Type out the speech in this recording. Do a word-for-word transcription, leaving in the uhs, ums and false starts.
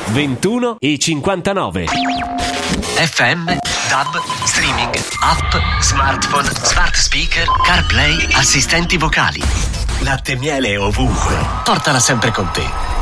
ventuno e cinquantanove. F M, D A B, streaming, app, smartphone, smart speaker, CarPlay, assistenti vocali. Latte e miele ovunque. Portala sempre con te.